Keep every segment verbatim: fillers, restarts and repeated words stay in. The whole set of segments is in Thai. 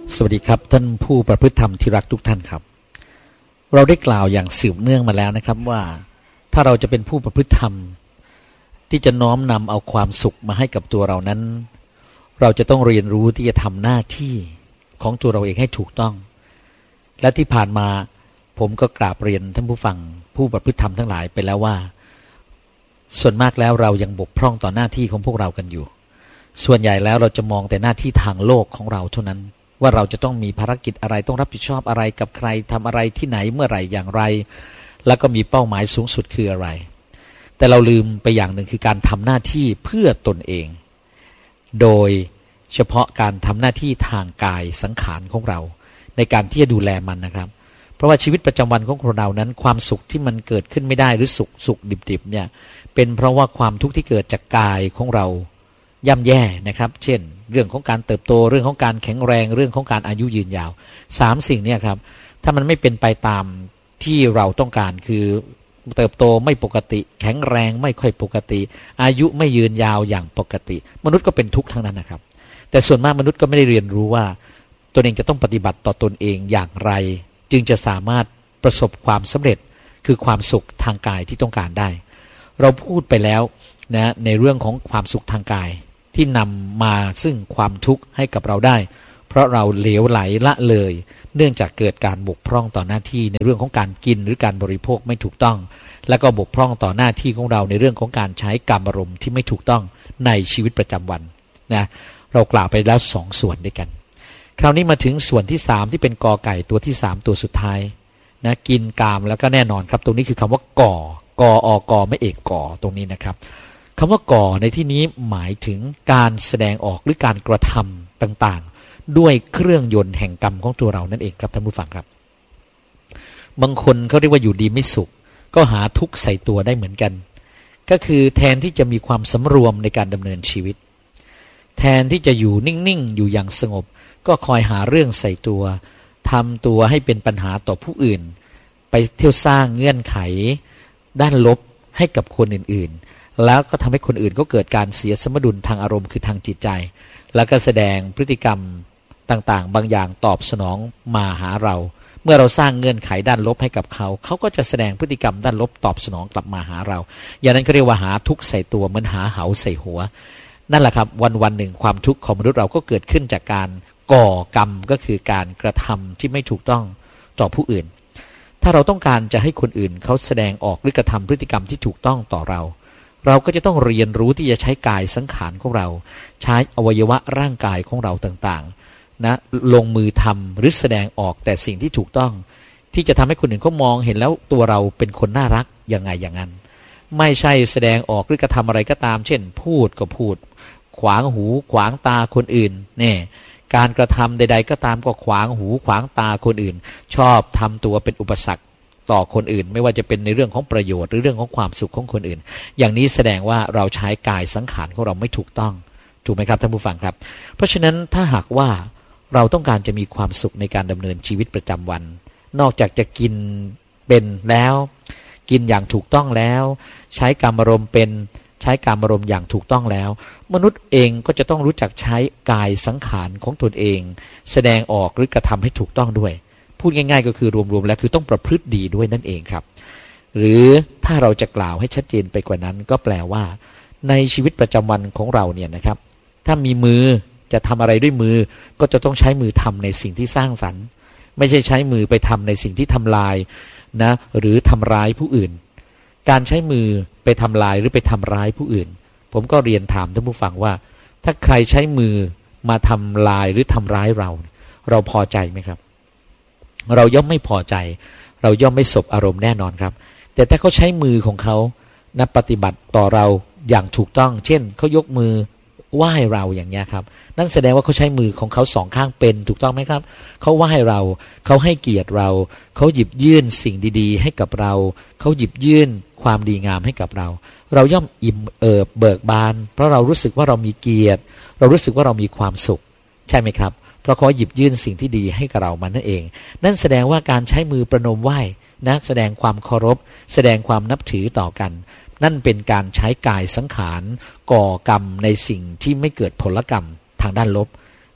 สวัสดีครับท่านผู้ประพฤติธรรมที่รักทุกท่านครับเราได้กล่าวอย่างสืบเนื่องมาแล้วนะครับว่าถ้าเราจะเป็นผู้ประพฤติธรรมที่จะน้อมนำเอาความสุขมาให้กับตัวเรานั้นเราจะต้องเรียนรู้ที่จะทำหน้าที่ของตัวเราเองให้ถูกต้องและที่ผ่านมาผมก็กราบเรียนท่านผู้ฟังผู้ประพฤติธรรมทั้งหลายไปแล้วว่าส่วนมากแล้วเรายังบกพร่องต่อหน้าที่ของพวกเรากันอยู่ส่วนใหญ่แล้วเราจะมองแต่หน้าที่ทางโลกของเราเท่านั้นว่าเราจะต้องมีภารกิจอะไรต้องรับผิดชอบอะไรกับใครทำอะไรที่ไหนเมื่อไหร่อย่างไรแล้วก็มีเป้าหมายสูงสุดคืออะไรแต่เราลืมไปอย่างหนึ่งคือการทำหน้าที่เพื่อตนเองโดยเฉพาะการทำหน้าที่ทางกายสังขารของเราในการที่จะดูแลมันนะครับเพราะว่าชีวิตประจำวันของคนเรานั้นความสุขที่มันเกิดขึ้นไม่ได้หรือสุขสุขดิบๆเนี่ยเป็นเพราะว่าความทุกข์ที่เกิดจากกายของเราย่ำแย่นะครับเช่นเรื่องของการเติบโตเรื่องของการแข็งแรงเรื่องของการอายุยืนยาวสามสิ่งเนี่ยครับถ้ามันไม่เป็นไปตามที่เราต้องการคือเติบโตไม่ปกติแข็งแรงไม่ค่อยปกติอายุไม่ยืนยาวอย่างปกติมนุษย์ก็เป็นทุกข์ทั้งนั้นนะครับแต่ส่วนมากมนุษย์ก็ไม่ได้เรียนรู้ว่าตนเองจะต้องปฏิบัติต่อตนเองอย่างไรจึงจะสามารถประสบความสำเร็จคือความสุขทางกายที่ต้องการได้เราพูดไปแล้วนะในเรื่องของความสุขทางกายที่นำมาซึ่งความทุกข์ให้กับเราได้เพราะเราเหลวไหลละเลยเนื่องจากเกิดการบกพร่องต่อหน้าที่ในเรื่องของการกินหรือการบริโภคไม่ถูกต้องแล้วก็บกพร่องต่อหน้าที่ของเราในเรื่องของการใช้กามอารมณ์ที่ไม่ถูกต้องในชีวิตประจำวันนะเรากล่าวไปแล้วสองส่วนด้วยกันคราวนี้มาถึงส่วนที่สามที่เป็นกอไก่ตัวที่สามตัวสุดท้ายนะกินกามแล้วก็แน่นอนครับตรงนี้คือคำว่าก่อกออกอไม่เอกก่อตรงนี้นะครับคำว่าก่อในที่นี้หมายถึงการแสดงออกหรือการกระทำต่างๆด้วยเครื่องยนต์แห่งกรรมของตัวเรานั่นเองครับท่านผู้ฟังครับบางคนเขาเรียกว่าอยู่ดีไม่สุขก็หาทุกข์ใส่ตัวได้เหมือนกันก็คือแทนที่จะมีความสำรวมในการดำเนินชีวิตแทนที่จะอยู่นิ่งๆอยู่อย่างสงบก็คอยหาเรื่องใส่ตัวทำตัวให้เป็นปัญหาต่อผู้อื่นไปเที่ยวสร้างเงื่อนไขด้านลบให้กับคนอื่นๆแล้วก็ทำให้คนอื่นก็เกิดการเสียสมดุลทางอารมณ์คือทางจิตใจแล้วก็แสดงพฤติกรรมต่างๆบางอย่างตอบสนองมาหาเราเมื่อเราสร้างเงื่อนไขด้านลบให้กับเขาเขาก็จะแสดงพฤติกรรมด้านลบตอบสนองกลับมาหาเราอย่างนั้นก็เรียกว่าหาทุกข์ใส่ตัวเหมือนหาเหาใส่หัวนั่นแหละครับวันวันหนึ่งความทุกข์ของมนุษย์เราก็เกิดขึ้นจากการก่อกรรมก็คือการกระทำที่ไม่ถูกต้องต่อผู้อื่นถ้าเราต้องการจะให้คนอื่นเขาแสดงออกหรือกระทำพฤติกรรมที่ถูกต้องต่อเราเราก็จะต้องเรียนรู้ที่จะใช้กายสังขารของเราใช้อวัยวะร่างกายของเราต่างๆนะลงมือทำหรือแสดงออกแต่สิ่งที่ถูกต้องที่จะทำให้คนอื่นเขามองเห็นแล้วตัวเราเป็นคนน่ารักยังไงอย่างนั้นไม่ใช่แสดงออกหรือกระทำอะไรก็ตามเช่นพูดก็พูดขวางหูขวางตาคนอื่นเนี่ยการกระทำใดๆก็ตามก็ขวางหูขวางตาคนอื่นชอบทำตัวเป็นอุปสรรคต่อคนอื่นไม่ว่าจะเป็นในเรื่องของประโยชน์หรือเรื่องของความสุขของคนอื่นอย่างนี้แสดงว่าเราใช้กายสังขารของเราไม่ถูกต้องถูกไหมครับท่านผู้ฟังครับเพราะฉะนั้นถ้าหากว่าเราต้องการจะมีความสุขในการดำเนินชีวิตประจำวันนอกจากจะกินเป็นแล้วกินอย่างถูกต้องแล้วใช้กามารมณ์เป็นใช้กามารมณ์อย่างถูกต้องแล้วมนุษย์เองก็จะต้องรู้จักใช้กายสังขารของตนเองแสดงออกหรือกระทำให้ถูกต้องด้วยพูดง่ายๆก็คือรวมๆแล้วคือต้องประพฤติดีด้วยนั่นเองครับหรือถ้าเราจะกล่าวให้ชัดเจนไปกว่านั้นก็แปลว่าในชีวิตประจำวันของเราเนี่ยนะครับถ้ามีมือจะทำอะไรด้วยมือก็จะต้องใช้มือทำในสิ่งที่สร้างสรรค์ไม่ใช่ใช้มือไปทำในสิ่งที่ทำลายนะหรือทำร้ายผู้อื่นการใช้มือไปทำลายหรือไปทำร้ายผู้อื่นผมก็เรียนถามท่านผู้ฟังว่าถ้าใครใช้มือมาทำลายหรือทำร้ายเราเราพอใจไหมครับเราย่อมไม่พอใจเราย่อมไม่สบอารมณ์แน่นอนครับแต่ถ้าเขาใช้มือของเขานะปฏิบัติต่อเราอย่างถูกต้องเช่นเขายกมือไหว้เราอย่างเงี้ยครับนั่นแสดงว่าเขาใช้มือของเขาสองข้างเป็นถูกต้องไหมครับเขาไหว้เราเขาให้เกียรติเราเขาหยิบยื่นสิ่งดีๆให้กับเราเขาหยิบยื่นความดีงามให้กับเราเราย่อมอิ่มเอิบเบิกบานเพราะเรารู้สึกว่าเรามีเกียรติเรารู้สึกว่าเรามีความสุขใช่ไหมครับเพราะเขาหยิบยื่นสิ่งที่ดีให้กับเรามันนั่นเองนั่นแสดงว่าการใช้มือประนมไหว้นะแสดงความเคารพแสดงความนับถือต่อกันนั่นเป็นการใช้กายสังขารก่อกรรมในสิ่งที่ไม่เกิดผลกรรมทางด้านลบ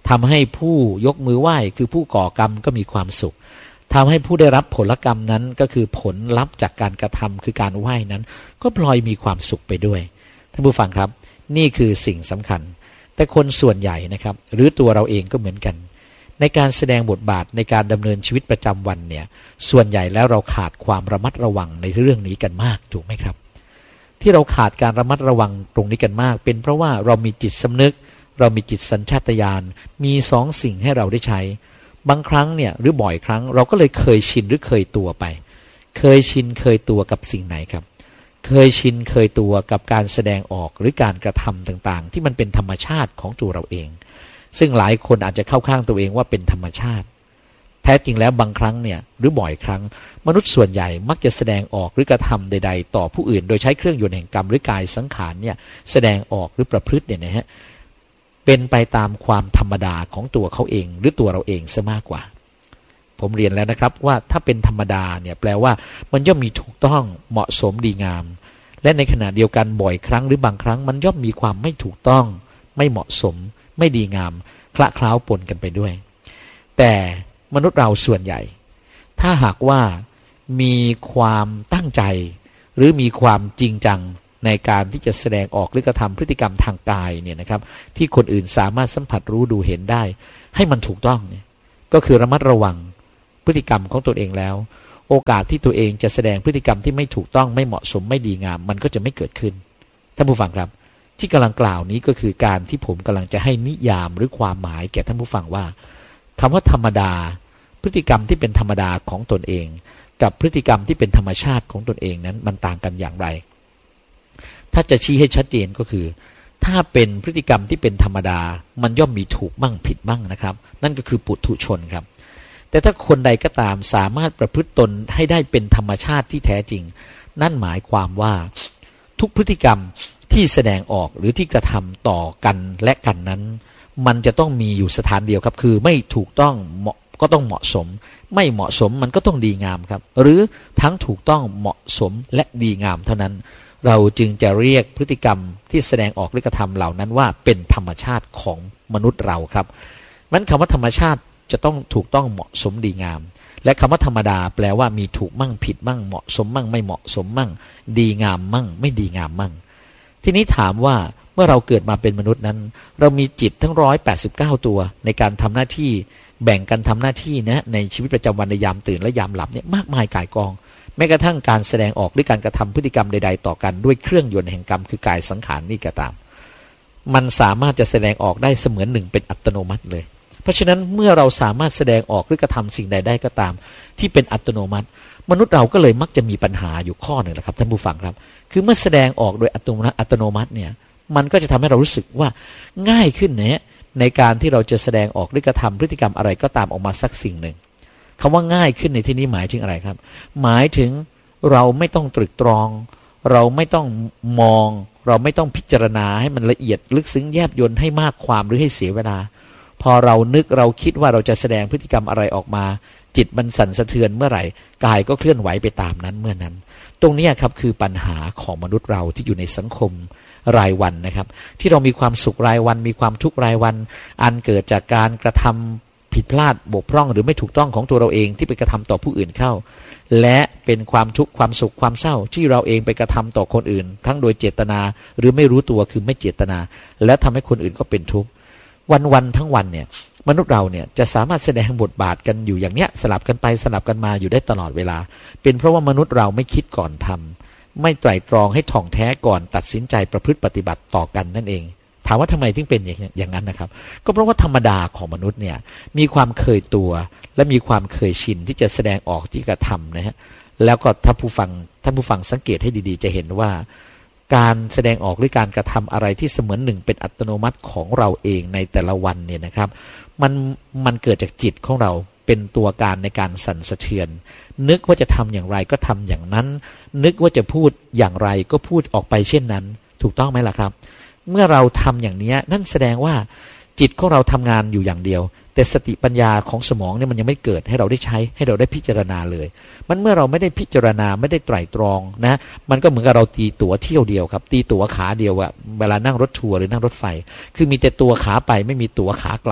ทำให้ผู้ยกมือไหว้คือผู้ก่อกรรมก็มีความสุขทำให้ผู้ได้รับผลกรรมนั้นก็คือผลลัพธ์จากการกระทำคือการไหว้นั้นก็พลอยมีความสุขไปด้วยท่านผู้ฟังครับนี่คือสิ่งสำคัญแต่คนส่วนใหญ่นะครับหรือตัวเราเองก็เหมือนกันในการแสดงบทบาทในการดำเนินชีวิตประจำวันเนี่ยส่วนใหญ่แล้วเราขาดความระมัดระวังในเรื่องนี้กันมากถูกไหมครับที่เราขาดการระมัดระวังตรงนี้กันมากเป็นเพราะว่าเรามีจิตสำนึกเรามีจิตสัญชาตญาณมีสองสิ่งให้เราได้ใช้บางครั้งเนี่ยหรือบ่อยครั้งเราก็เลยเคยชินหรือเคยตัวไปเคยชินเคยตัวกับสิ่งไหนครับเคยชินเคยตัวกับการแสดงออกหรือการกระทำต่างๆที่มันเป็นธรรมชาติของตัวเราเองซึ่งหลายคนอาจจะเข้าข้างตัวเองว่าเป็นธรรมชาติแท้จริงแล้วบางครั้งเนี่ยหรือบ่อยครั้งมนุษย์ส่วนใหญ่มักจะแสดงออกหรือกระทำใดๆต่อผู้อื่นโดยใช้เครื่องยนต์แห่งกรรมหรือกายสังขารเนี่ยแสดงออกหรือประพฤติเนี่ยนะฮะเป็นไปตามความธรรมดาของตัวเขาเองหรือตัวเราเองซะมากกว่าผมเรียนแล้วนะครับว่าถ้าเป็นธรรมดาเนี่ยแปลว่ามันย่อมมีถูกต้องเหมาะสมดีงามและในขณะเดียวกันบ่อยครั้งหรือบางครั้งมันย่อมมีความไม่ถูกต้องไม่เหมาะสมไม่ดีงามคละเคล้าปนกันไปด้วยแต่มนุษย์เราส่วนใหญ่ถ้าหากว่ามีความตั้งใจหรือมีความจริงจังในการที่จะแสดงออกหรือกระทำพฤติกรรมทางกายเนี่ยนะครับที่คนอื่นสามารถสัมผัสรู้ดูเห็นได้ให้มันถูกต้องเนี่ยก็คือระมัดระวังพฤติกรรมของตัวเองแล้วโอกาสที่ตัวเองจะแสดงพฤติกรรมที่ไม่ถูกต้องไม่เหมาะสมไม่ดีงามมันก็จะไม่เกิดขึ้นท่านผู้ฟังครับที่กำลังกล่าวนี้ก็คือการที่ผมกำลังจะให้นิยามหรือความหมายแก่ท่านผู้ฟังว่าคำว่าธรรมดาพฤติกรรมที่เป็นธรรมดาของตนเองกับพฤติกรรมที่เป็นธรรมชาติของตนเองนั้นมันต่างกันอย่างไรถ้าจะชี้ให้ชัดเจนก็คือถ้าเป็นพฤติกรรมที่เป็นธรรมดามันย่อมมีถูกบ้างผิดบ้างนะครับนั่นก็คือปุถุชนครับแต่ถ้าคนใดก็ตามสามารถประพฤติตนให้ได้เป็นธรรมชาติที่แท้จริงนั่นหมายความว่าทุกพฤติกรรมที่แสดงออกหรือที่กระทำต่อกันและกันนั้นมันจะต้องมีอยู่สถานเดียวครับคือไม่ถูกต้องเหมาะก็ต้องเหมาะสมไม่เหมาะสมมันก็ต้องดีงามครับหรือทั้งถูกต้องเหมาะสมและดีงามเท่านั้นเราจึงจะเรียกพฤติกรรมที่แสดงออกหรือกระทำเหล่านั้นว่าเป็นธรรมชาติของมนุษย์เราครับนั้นคำว่าธรรมชาติจะต้องถูกต้องเหมาะสมดีงามและคำว่าธรรมดาแปลว่ามีถูกมั่งผิดมั่งเหมาะสมมั่งไม่เหมาะสมมั่งดีงามมั่งไม่ดีงามมั่งทีนี้ถามว่าเมื่อเราเกิดมาเป็นมนุษย์นั้นเรามีจิตทั้งหนึ่งร้อยแปดสิบเก้าตัวในการทำหน้าที่แบ่งกันทำหน้าที่นะในชีวิตประจำวันในยามตื่นและยามหลับเนี่ยมากมายก่ายกองแม้กระทั่งการแสดงออกหรือการกระทำพฤติกรรมใดๆต่อกันด้วยเครื่องยนต์แห่งกรรมคือกายสังขารนี่ก็ตามมันสามารถจะแสดงออกได้เสมือนหนึ่งเป็นอัตโนมัติเลยเพราะฉะนั้นเมื่อเราสามารถแสดงออกหรือกระทำสิ่งใดได้ก็ตามที่เป็นอัตโนมัติมนุษย์เราก็เลยมักจะมีปัญหาอยู่ข้อหนึ่งแหละครับท่านผู้ฟังครับคือเมื่อแสดงออกโดยอัตโนมัติอัตโนมัติเนี่ยมันก็จะทำให้เรารู้สึกว่าง่ายขึ้นเนี่ยในการที่เราจะแสดงออกหรือกระทำพฤติกรรมอะไรก็ตามออกมาสักสิ่งหนึ่งคำว่าง่ายขึ้นในที่นี้หมายถึงอะไรครับหมายถึงเราไม่ต้องตรึกตรองเราไม่ต้องมองเราไม่ต้องพิจารณาให้มันละเอียดลึกซึ้งแยบยลให้มากความหรือให้เสียเวลาพอเรานึกเราคิดว่าเราจะแสดงพฤติกรรมอะไรออกมาจิตมันสั่นสะเทือนเมื่อไหร่กายก็เคลื่อนไหวไปตามนั้นเมื่อนั้นตรงนี้ครับคือปัญหาของมนุษย์เราที่อยู่ในสังคมรายวันนะครับที่เรามีความสุขรายวันมีความทุกข์รายวันอันเกิดจากการกระทำผิดพลาดบกพร่องหรือไม่ถูกต้องของตัวเราเองที่ไปกระทำต่อผู้อื่นเข้าและเป็นความทุกข์ความสุขความเศร้าที่เราเองไปกระทำต่อคนอื่นทั้งโดยเจตนาหรือไม่รู้ตัวคือไม่เจตนาและทำให้คนอื่นก็เป็นทุกข์วันๆทั้งวันเนี่ยมนุษย์เราเนี่ยจะสามารถแสดงบทบาทกันอยู่อย่างเนี้ยสลับกันไปสลับกันมาอยู่ได้ตลอดเวลาเป็นเพราะว่ามนุษย์เราไม่คิดก่อนทำไม่ไตร่ตรองให้ถ่องแท้ก่อนตัดสินใจประพฤติปฏิบัติต่อกันนั่นเองถามว่าทำไมถึงเป็นอย่างนั้นนะครับก็เพราะว่าธรรมดาของมนุษย์เนี่ยมีความเคยตัวและมีความเคยชินที่จะแสดงออกที่กระทำนะฮะแล้วก็ถ้าผู้ฟังท่านผู้ฟังสังเกตให้ดีๆจะเห็นว่าการแสดงออกหรือการกระทำอะไรที่เสมือนหนึ่งเป็นอัตโนมัติของเราเองในแต่ละวันเนี่ยนะครับมันมันเกิดจากจิตของเราเป็นตัวการในการสั่นสะเทือนนึกว่าจะทำอย่างไรก็ทำอย่างนั้นนึกว่าจะพูดอย่างไรก็พูดออกไปเช่นนั้นถูกต้องไหมล่ะครับเมื่อเราทำอย่างนี้นั่นแสดงว่าจิตของเราทำงานอยู่อย่างเดียวแต่สติปัญญาของสมองเนี่ยมันยังไม่เกิดให้เราได้ใช้ให้เราได้พิจารณาเลยมันเมื่อเราไม่ได้พิจารณาไม่ได้ไตร่ตรองนะมันก็เหมือนกับเราตีตั๋วเที่ยวเดียวครับตีตั๋วขาเดียวอะเวลานั่งรถทัวร์หรือนั่งรถไฟคือมีแต่ตัวขาไปไม่มีตั๋วขากลับ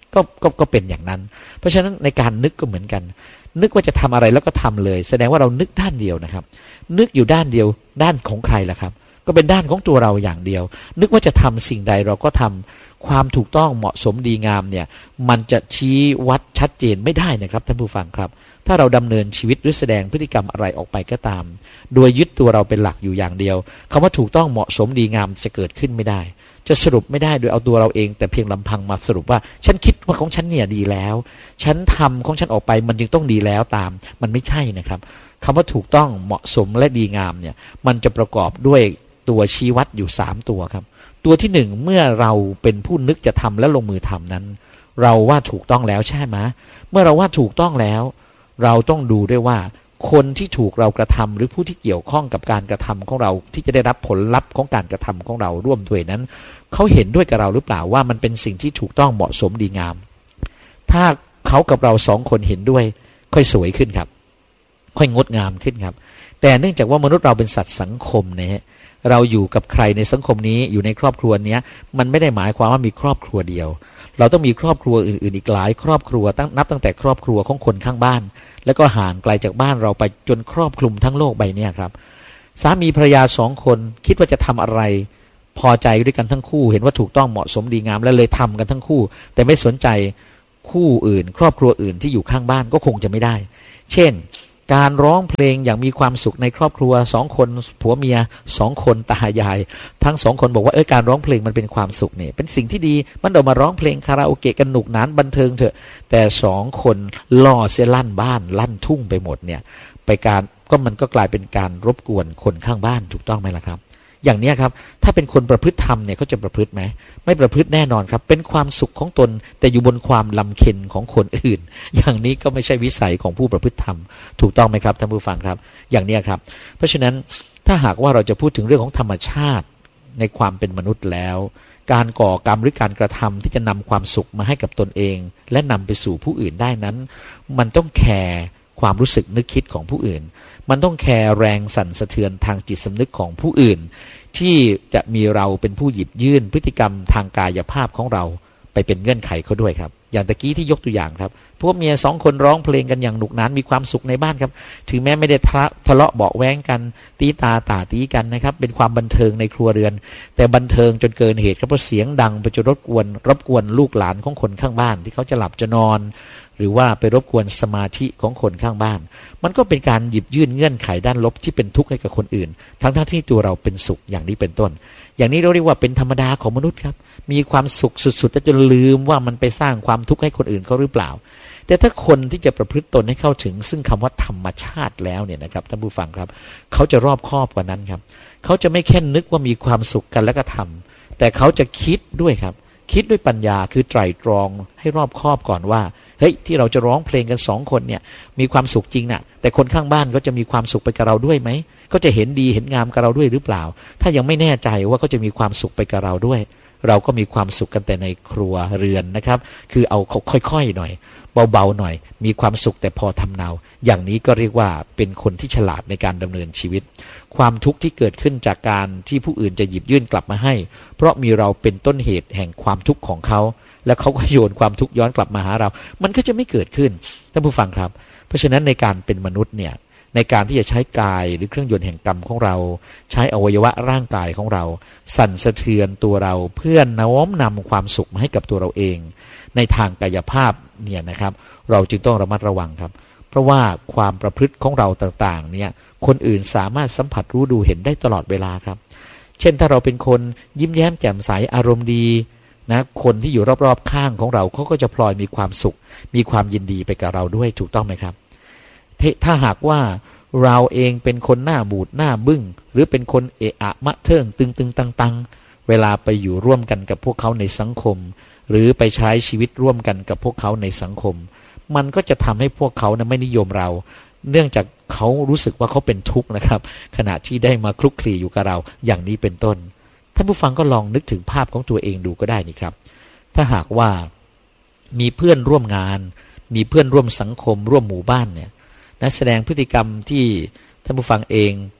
ก็ก็ก็เป็นอย่างนั้นเพราะฉะนั้นในการนึกก็เหมือนกันนึกว่าจะทำอะไรแล้วก็ทำเลยแสดงว่าเรานึกด้านเดียวนะครับนึกอยู่ด้านเดียวด้านของใครล่ะครับก็เป็นด้านของตัวเราอย่างเดียวนึกว่าจะทำสิ่งใดเราก็ทำความถูกต้องเหมาะสมดีงามเนี่ยมันจะชี้วัดชัดเจนไม่ได้นะครับท่านผู้ฟังครับถ้าเราดำเนินชีวิตหรือแสดงพฤติกรรมอะไรออกไปก็ตามโดยยึดตัวเราเป็นหลักอยู่อย่างเดียวคำว่าถูกต้องเหมาะสมดีงามจะเกิดขึ้นไม่ได้จะสรุปไม่ได้โดยเอาตัวเราเองแต่เพียงลำพังมาสรุปว่าฉันคิดว่าของฉันเนี่ยดีแล้วฉันทำของฉันออกไปมันจึงต้องดีแล้วตามมันไม่ใช่นะครับคำว่าถูกต้องเหมาะสมและดีงามเนี่ยมันจะประกอบด้วยตัวชี้วัดอยู่สามตัวครับตัวที่หนึ่งเมื่อเราเป็นผู้นึกจะทำและลงมือทำนั้นเราว่าถูกต้องแล้วใช่ไหมเมื่อเราว่าถูกต้องแล้วเราต้องดูด้วยว่าคนที่ถูกเรากระทำหรือผู้ที่เกี่ยวข้องกับการกระทำของเราที่จะได้รับผลลัพธ์ของการกระทำของเราร่วมด้วยนั้นเขาเห็นด้วยกับเราหรือเปล่าว่ามันเป็นสิ่งที่ถูกต้องเหมาะสมดีงามถ้าเขากับเราสองคนเห็นด้วยค่อยสวยขึ้นครับค่อยงดงามขึ้นครับแต่เนื่องจากว่ามนุษย์เราเป็นสัตว์สังคมนะฮะเราอยู่กับใครในสังคมนี้อยู่ในครอบครัวนี้มันไม่ได้หมายความว่ามีครอบครัวเดียวเราต้องมีครอบครัวอื่นๆอีกหลายครอบครัวตั้งนับตั้งแต่ครอบครัวของคนข้างบ้านแล้วก็ห่างไกลจากบ้านเราไปจนครอบคลุมทั้งโลกใบนี้ครับสามีภรรยาสองคนคิดว่าจะทำอะไรพอใจด้วยกันทั้งคู่เห็นว่าถูกต้องเหมาะสมดีงามและเลยทำกันทั้งคู่แต่ไม่สนใจคู่อื่นครอบครัวอื่นที่อยู่ข้างบ้านก็คงจะไม่ได้เช่นการร้องเพลงอย่างมีความสุขในครอบครัวสองคนผัวเมียสองคนตายายทั้งสองคนบอกว่าเออการร้องเพลงมันเป็นความสุขเนี่ยเป็นสิ่งที่ดีมันเอามาร้องเพลงคาราโอเกะกันหนุกหนานบันเทิงเถอะแต่สองคนล่อเสียลั่นบ้านลั่นทุ่งไปหมดเนี่ยไปการก็มันก็กลายเป็นการรบกวนคนข้างบ้านถูกต้องไหมล่ะครับอย่างนี้ครับถ้าเป็นคนประพฤติธรรมเนี่ยเขาจะประพฤติไหมไม่ประพฤติแน่นอนครับเป็นความสุขของตนแต่อยู่บนความลำเค็ญของคนอื่นอย่างนี้ก็ไม่ใช่วิสัยของผู้ประพฤติธรรมถูกต้องไหมครับท่านผู้ฟังครับอย่างนี้ครับเพราะฉะนั้นถ้าหากว่าเราจะพูดถึงเรื่องของธรรมชาติในความเป็นมนุษย์แล้วการก่อกรรมหรือการกระทำที่จะนำความสุขมาให้กับตนเองและนำไปสู่ผู้อื่นได้นั้นมันต้องแคร์ความรู้สึกนึกคิดของผู้อื่นมันต้องแคร์แรงสั่นสะเทือนทางจิตสำนึกของผู้อื่นที่จะมีเราเป็นผู้หยิบยื่นพฤติกรรมทางกายภาพของเราไปเป็นเงื่อนไขเขาด้วยครับอย่างตะกี้ที่ยกตัวอย่างครับพวกเมียสองคนร้องเพลงกันอย่างหนุกหนานมีความสุขในบ้านครับถึงแม้ไม่ได้ทะเลาะเบาะแว้งกันตีตาตาตีกันนะครับเป็นความบันเทิงในครัวเรือนแต่บันเทิงจนเกินเหตุครับเพราะเสียงดังไปจนรบกวนรบกวนลูกหลานของคนข้างบ้านที่เขาจะหลับจะนอนหรือว่าไปรบกวนสมาธิของคนข้างบ้านมันก็เป็นการหยิบยื่นเงื่อนไขด้านลบที่เป็นทุกข์ให้กับคนอื่นทั้งทั้งที่ตัวเราเป็นสุขอย่างนี้เป็นต้นอย่างนี้เราเรียกว่าเป็นธรรมดาของมนุษย์ครับมีความสุขสุดๆจนลืมว่ามันไปสร้างความทุกข์ให้คนอื่นเขาหรือเปล่าแต่ถ้าคนที่จะประพฤติตนให้เข้าถึงซึ่งคำว่าธรรมชาติแล้วเนี่ยนะครับท่านผู้ฟังครับเขาจะรอบคอบกว่านั้นครับเขาจะไม่แค่นึกว่ามีความสุขกันแล้วก็ทำแต่เขาจะคิดด้วยครับคิดด้วยปัญญาคือไตร่ตรองให้รอบคอบก่อนว่าเฮ้ยที่เราจะร้องเพลงกันสองคนเนี่ยมีความสุขจริงนะแต่คนข้างบ้านก็จะมีความสุขไปกับเราด้วยไหมก็จะเห็นดีเห็นงามกับเราด้วยหรือเปล่าถ้ายังไม่แน่ใจว่าเขาจะมีความสุขไปกับเราด้วยเราก็มีความสุขกันแต่ในครัวเรือนนะครับคือเอาค่อยๆหน่อยเบาๆหน่อยมีความสุขแต่พอทำเนาอย่างนี้ก็เรียกว่าเป็นคนที่ฉลาดในการดำเนินชีวิตความทุกข์ที่เกิดขึ้นจากการที่ผู้อื่นจะหยิบยื่นกลับมาให้เพราะมีเราเป็นต้นเหตุแห่งความทุกข์ของเขาแล้วเขาก็โยนความทุกข์ย้อนกลับมาหาเรามันก็จะไม่เกิดขึ้นท่านผู้ฟังครับเพราะฉะนั้นในการเป็นมนุษย์เนี่ยในการที่จะใช้กายหรือเครื่องยนต์แห่งกรรมของเราใช้อวัยวะร่างกายของเราสั่นสะเทือนตัวเราเพื่อน้อมนำความสุขมาให้กับตัวเราเองในทางกายภาพเนี่ยนะครับเราจึงต้องระมัดระวังครับเพราะว่าความประพฤติของเราต่างๆเนี่ยคนอื่นสามารถสัมผัสรู้ดูเห็นได้ตลอดเวลาครับเช่นถ้าเราเป็นคนยิ้มแย้มแจ่มใสอารมณ์ดีนะคนที่อยู่รอบๆข้างของเราเขาก็จะพลอยมีความสุขมีความยินดีไปกับเราด้วยถูกต้องไหมครับถ้าหากว่าเราเองเป็นคนหน้าบูดหน้าบึ้งหรือเป็นคนเอะอะมะเทิงตึงตึงตังตังเวลาไปอยู่ร่วมกันกับพวกเขาในสังคมหรือไปใช้ชีวิตร่วมกันกับพวกเขาในสังคมมันก็จะทำให้พวกเขานะไม่นิยมเราเนื่องจากเขารู้สึกว่าเขาเป็นทุกข์นะครับขณะที่ได้มาคลุกคลีอยู่กับเราอย่างนี้เป็นต้นท่านผู้ฟังก็ลองนึกถึงภาพของตัวเองดูก็ได้นี่ครับถ้าหากว่ามีเพื่อนร่วมงานมีเพื่อนร่วมสังคมร่วมหมู่บ้านเนี่ยนะแสดงพฤติกรรมที่ท่านผู้ฟังเอง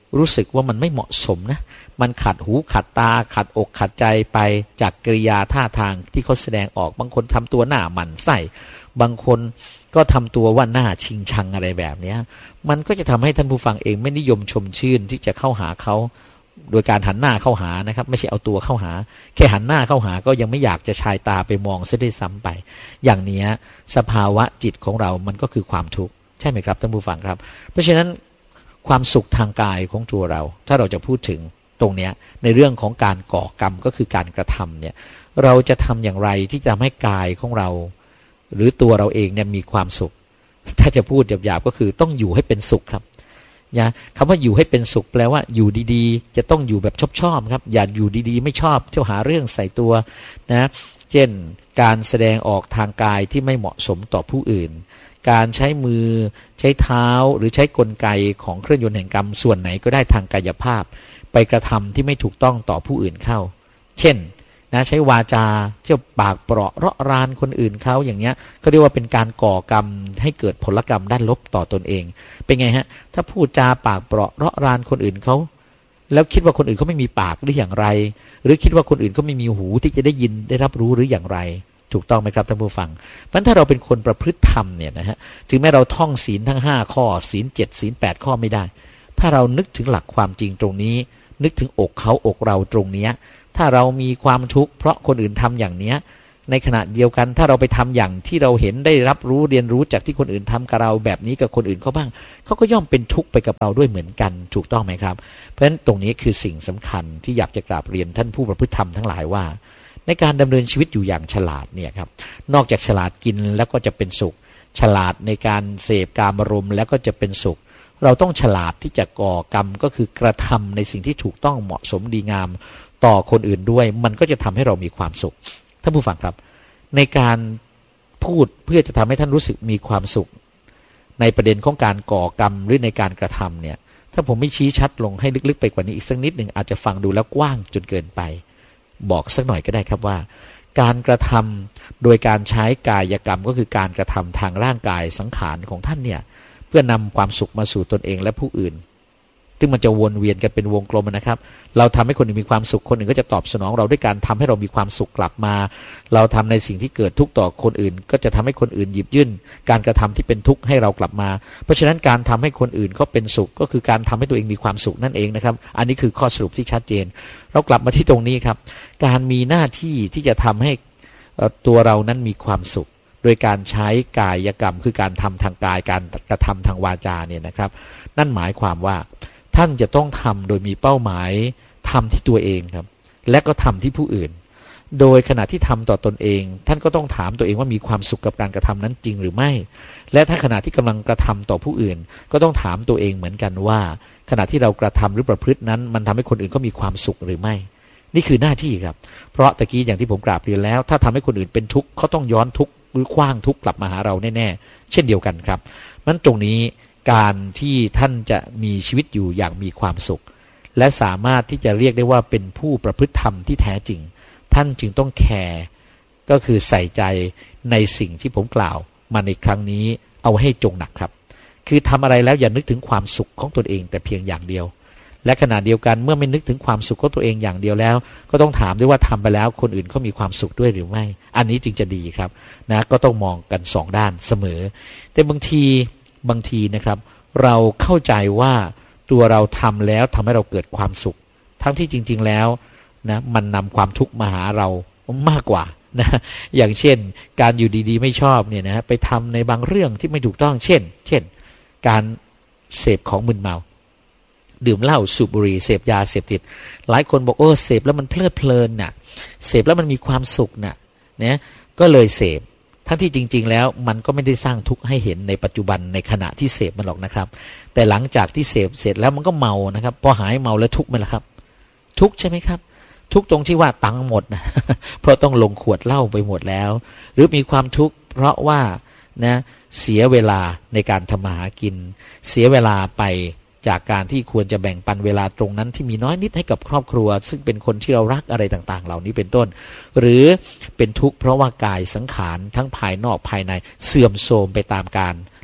รู้สึกว่ามันไม่เหมาะสมนะมันขัดหูขัดตาขัดอกขัดใจไปจากกริยาท่าทางที่เขาแสดงออกบางคนทำตัวหน้าหมั่นไส้บางคนก็ทำตัวว่าหน้าชิงชังอะไรแบบนี้มันก็จะทำให้ท่านผู้ฟังเองไม่นิยมชมชื่นที่จะเข้าหาเขาโดยการหันหน้าเข้าหานะครับไม่ใช่เอาตัวเข้าหาแค่หันหน้าเข้าหาก็ยังไม่อยากจะชายตาไปมองซะด้วยซ้ำไปอย่างนี้สภาวะจิตของเรามันก็คือความทุกข์ใช่ไหมครับท่านผู้ฟังครับเพราะฉะนั้นความสุขทางกายของตัวเราถ้าเราจะพูดถึงตรงนี้ในเรื่องของการก่อกรรมก็คือการกระทำเนี่ยเราจะทำอย่างไรที่จะทำให้กายของเราหรือตัวเราเองเนี่ยมีความสุขถ้าจะพูดหยาบๆก็คือต้องอยู่ให้เป็นสุขครับนะคำว่าอยู่ให้เป็นสุขแปลว่าอยู่ดีๆจะต้องอยู่แบบชอบๆครับอย่าอยู่ดีๆไม่ชอบเที่ยวหาเรื่องใส่ตัวนะเช่นการแสดงออกทางกายที่ไม่เหมาะสมต่อผู้อื่นการใช้มือใช้เท้าหรือใช้กลไกของเครื่องยนต์แห่งกรรมส่วนไหนก็ได้ทางกายภาพไปกระทำที่ไม่ถูกต้องต่อผู้อื่นเข้าเช่นนะใช้วาจาเที่ยวปากเปราะเราะรานคนอื่นเขาอย่างเงี้ยก็เรียกว่าเป็นการก่อกรรมให้เกิดผลกรรมด้านลบต่อตนเองเป็นไงฮะถ้าพูดจาปากเปราะเราะรานคนอื่นเขาแล้วคิดว่าคนอื่นเขาไม่มีปากหรืออย่างไรหรือคิดว่าคนอื่นเขาไม่มีหูที่จะได้ยินได้รับรู้หรืออย่างไรถูกต้องไหมครับท่านผู้ฟังเพราะฉะนั้นถ้าเราเป็นคนประพฤติธรรมเนี่ยนะฮะถึงแม้เราท่องศีลทั้งห้าข้อศีลเจ็ดศีลแปดข้อไม่ได้ถ้าเรานึกถึงหลักความจริงตรงนี้นึกถึงอกเขาอกเราตรงเนี้ยถ้าเรามีความทุกข์เพราะคนอื่นทำอย่างเนี้ยในขณะเดียวกันถ้าเราไปทำอย่างที่เราเห็นได้รับรู้เรียนรู้จากที่คนอื่นทำกับเราแบบนี้กับคนอื่นเขาบ้างเขาก็ย่อมเป็นทุกข์ไปกับเราด้วยเหมือนกันถูกต้องไหมครับเพราะฉะนั้นตรงนี้คือสิ่งสำคัญที่อยากจะกราบเรียนท่านผู้ประพฤติธรรมทั้งหลายว่าในการดำเนินชีวิตอยู่อย่างฉลาดเนี่ยครับนอกจากฉลาดกินแล้วก็จะเป็นสุขฉลาดในการเสพกามารมณ์แล้วก็จะเป็นสุขเราต้องฉลาดที่จะก่อกรรมก็คือกระทำในสิ่งที่ถูกต้องเหมาะสมดีงามต่อคนอื่นด้วยมันก็จะทำให้เรามีความสุขท่านผู้ฟังครับในการพูดเพื่อจะทำให้ท่านรู้สึกมีความสุขในประเด็นของการก่อกรรมหรือในการกระทำเนี่ยถ้าผมไม่ชี้ชัดลงให้ลึกๆไปกว่านี้อีกสักนิดหนึ่งอาจจะฟังดูแล้วกว้างจนเกินไปบอกสักหน่อยก็ได้ครับว่าการกระทำโดยการใช้กายกรรมก็คือการกระทำทางร่างกายสังขารของท่านเนี่ยเพื่อนำความสุขมาสู่ตนเองและผู้อื่นซึ่งมันจะวนเวียนกันเป็นวงกลมนะครับเราทำให้คนอื่นมีความสุขคนอื่นก็จะตอบสนองเราด้วยการทำให้เรามีความสุขกลับมาเราทำในสิ่งที่เกิดทุกข์ต่อคนอื่นก็จะทำให้คนอื่นหยิบยื่นการกระทำที่เป็นทุกข์ให้เรากลับมาเพราะฉะนั้นการทำให้คนอื่นเขาเป็นสุขก็คือการทำให้ตัวเองมีความสุขนั่นเองนะครับอันนี้คือข้อสรุปที่ชัดเจนเรากลับมาที่ตรงนี้ครับการมีหน้าที่ที่จะทำให้ตัวเรานั้นมีความสุขโดยการใช้กายกรรมคือการทำทางกายการกระทำทางวาจาเนี่ยนะครับนั่นหมายความว่าท่านจะต้องทำโดยมีเป้าหมายทำที่ตัวเองครับและก็ทำที่ผู้อื่นโดยขณะที่ทำต่อตนเองท่านก็ต้องถามตัวเองว่ามีความสุขกับการกระทำนั้นจริงหรือไม่และถ้าขณะที่กำลังกระทำต่อผู้อื่นก็ต้องถามตัวเองเหมือนกันว่าขณะที่เรากระทำหรือประพฤตินั้นมันทำให้คนอื่นเขามีความสุขหรือไม่นี่คือหน้าที่ครับเพราะตะกี้อย่างที่ผมกราบเรียนแล้วถ้าทำให้คนอื่นเป็นทุกข์เขาต้องย้อนทุกข์หรือคว้างทุกข์กลับมาหาเราแน่ๆเช่นเดียวกันครับนั้นตรงนี้การที่ท่านจะมีชีวิตอยู่อย่างมีความสุขและสามารถที่จะเรียกได้ว่าเป็นผู้ประพฤติธรรมที่แท้จริงท่านจึงต้องแคร์ก็คือใส่ใจในสิ่งที่ผมกล่าวมาในครั้งนี้เอาให้จงหนักครับคือทำอะไรแล้วอย่านึกถึงความสุขของตนเองแต่เพียงอย่างเดียวและขณะเดียวกันเมื่อไม่นึกถึงความสุขของตัวเองอย่างเดียวแล้วก็ต้องถามด้วยว่าทำไปแล้วคนอื่นเขามีความสุขด้วยหรือไม่อันนี้จึงจะดีครับนะก็ต้องมองกันสองด้านเสมอแต่บางทีบางทีนะครับเราเข้าใจว่าตัวเราทำแล้วทำให้เราเกิดความสุขทั้งที่จริงๆแล้วนะมันนำความทุกข์มาหาเรามากกว่านะอย่างเช่นการอยู่ดีๆไม่ชอบเนี่ยนะไปทำในบางเรื่องที่ไม่ถูกต้องเช่นเช่นการเสพของมึนเมาดื่มเหล้าสูบบุหรี่เสพยาเสพติดหลายคนบอกโอ้เสพแล้วมันเพลิดเพลินน่ะเสพแล้วมันมีความสุขน่ะนะก็เลยเสพทั้งที่จริงๆแล้วมันก็ไม่ได้สร้างทุกข์ให้เห็นในปัจจุบันในขณะที่เสพมันหรอกนะครับแต่หลังจากที่เสพเสร็จแล้วมันก็เมานะครับพอหายเมาแล้วทุกข์ไหมล่ะครับทุกข์ใช่ไหมครับทุกข์ตรงที่ว่าตังค์หมดนะ เพราะต้องลงขวดเหล้าไปหมดแล้วหรือมีความทุกข์เพราะว่านะเสียเวลาในการทำมาหากินเสียเวลาไปจากการที่ควรจะแบ่งปันเวลาตรงนั้นที่มีน้อยนิดให้กับครอบครัวซึ่งเป็นคนที่เรารักอะไรต่างๆเหล่านี้เป็นต้นหรือเป็นทุกข์เพราะว่ากายสังขารทั้งภายนอกภายในเสื่อมโทรมไปตามกาล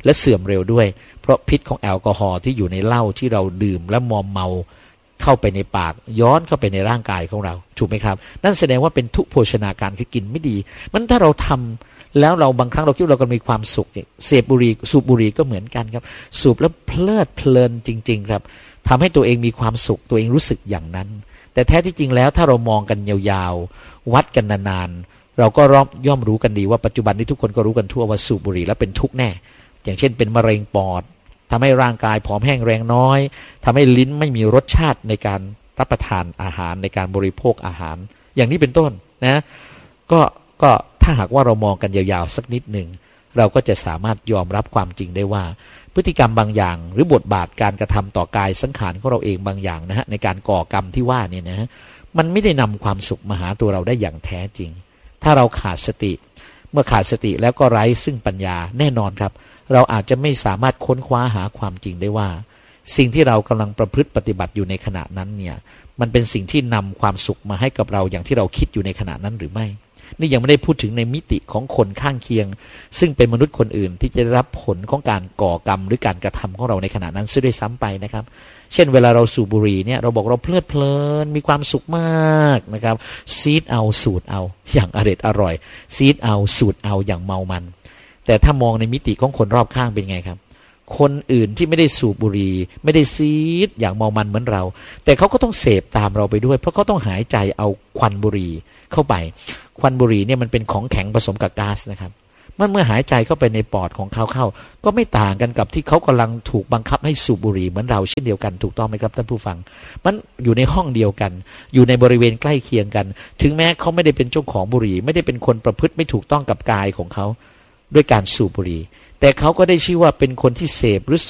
และเสื่อมเร็วด้วยเพราะพิษของแอลกอฮอล์ที่อยู่ในเหล้าที่เราดื่มและมอมเมาเข้าไปในปากย้อนเข้าไปในร่างกายของเราถูกไหมครับนั่นแสดงว่าเป็นทุพโภชนาการคือกินไม่ดีมันถ้าเราทำแล้วเราบางครั้งเราคิดว่าเราก็มีความสุขเสพบุหรี่สูบบุหรี่ก็เหมือนกันครับสูบแล้วเพลิดเพลินจริงๆครับทำให้ตัวเองมีความสุขตัวเองรู้สึกอย่างนั้นแต่แท้ที่จริงแล้วถ้าเรามองกันยาวๆวัดกันนานๆเราก็ย่อมรู้กันดีว่าปัจจุบันนี้ทุกคนก็รู้กันทั่วว่าสูบบุหรี่แล้วเป็นทุกข์แน่อย่างเช่นเป็นมะเร็งปอดทำให้ร่างกายผอมแห้งแรงน้อยทำให้ลิ้นไม่มีรสชาติในการรับประทานอาหารในการบริโภคอาหารอย่างนี้เป็นต้นนะก็ก็ถ้าหากว่าเรามองกันยาวๆสักนิดหนึ่งเราก็จะสามารถยอมรับความจริงได้ว่าพฤติกรรมบางอย่างหรือบทบาทการกระทำต่อกายสังขารของเราเองบางอย่างนะฮะในการก่อกรรมที่ว่านี่นะฮะมันไม่ได้นำความสุขมาหาตัวเราได้อย่างแท้จริงถ้าเราขาดสติเมื่อขาดสติแล้วก็ไร้ซึ่งปัญญาแน่นอนครับเราอาจจะไม่สามารถค้นคว้าหาความจริงได้ว่าสิ่งที่เรากำลังประพฤติปฏิบัติอยู่ในขณะนั้นเนี่ยมันเป็นสิ่งที่นำความสุขมาให้กับเราอย่างที่เราคิดอยู่ในขณะนั้นหรือไม่นี่ยังไม่ได้พูดถึงในมิติของคนข้างเคียงซึ่งเป็นมนุษย์คนอื่นที่จะได้รับผลของการก่อกรรมหรือการกระทำของเราในขณะนั้นซะด้วยซ้ำไปนะครับเช่นเวลาเราสูบบุหรี่เนี่ยเราบอกเราเพลิดเพลินมีความสุขมากนะครับซีดเอาสูดเอาอย่างอร่อยอร่อยซีดเอาสูดเอาอย่างเมามันแต่ถ้ามองในมิติของคนรอบข้างเป็นไงครับคนอื่นที่ไม่ได้สูบบุหรี่ไม่ได้ซีดอย่างเมามันเหมือนเราแต่เขาก็ต้องเสพตามเราไปด้วยเพราะเขาต้องหายใจเอาควันบุหรี่เข้าไปควันบุหรี่เนี่ยมันเป็นของแข็งผสมกับก๊าซนะครับมันเมื่อหายใจเข้าไปในปอดของเขาเข้าก็ไม่ต่างกันกับที่เขากำลังถูกบังคับให้สูบบุหรี่เหมือนเราเช่นเดียวกันถูกต้องไหมครับท่านผู้ฟังมันอยู่ในห้องเดียวกันอยู่ในบริเวณใกล้เคียงกันถึงแม้เขาไม่ได้เป็นเจ้าของบุหรี่ไม่ได้เป็นคนประพฤติไม่ถูกต้องกับกายของเขาด้วยการสูบบุหรี่แต่เขาก็ได้ชื่อว่าเป็นคนที่เสพหรือ